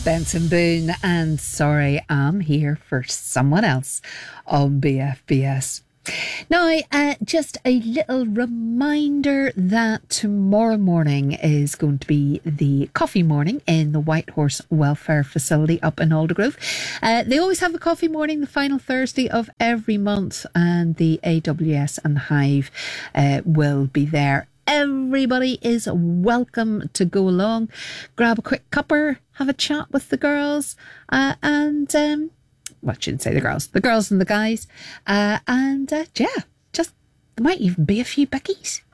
Benson Boone, and sorry, I'm here for someone else on BFBS. Now, just a little reminder that tomorrow morning is going to be the coffee morning in the White Horse Welfare Facility up in Aldergrove. They always have a coffee morning the final Thursday of every month, and the AWS and the Hive will be there. Everybody is welcome to go along, grab a quick cuppa, have a chat with the girls, and well, I shouldn't say the girls and the guys, yeah, just there might even be a few bickies.